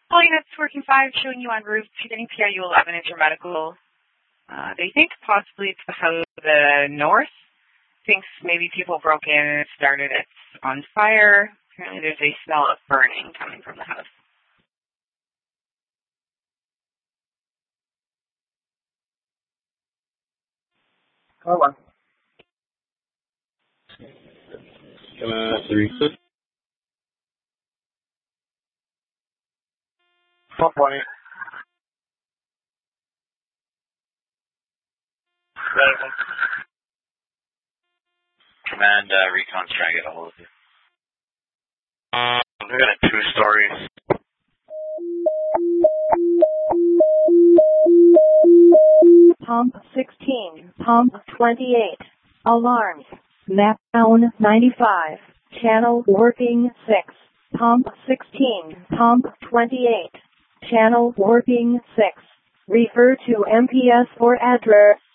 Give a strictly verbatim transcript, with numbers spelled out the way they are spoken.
Calling that's working five, showing you en route to getting P I U eleven into your medical. Uh, they think possibly it's the house to the north. Thinks maybe people broke in and it started it on fire. Apparently there's a smell of burning coming from the house. Call one. Uh, three. Four twenty. Command, uh, Recon's trying to get a hold of you. Uh, we got a two stories. Pump sixteen, pump twenty-eight. Alarms. Map down ninety-five. Channel working six. Pump sixteen, pump twenty-eight. Channel working six. Refer to M P S for address.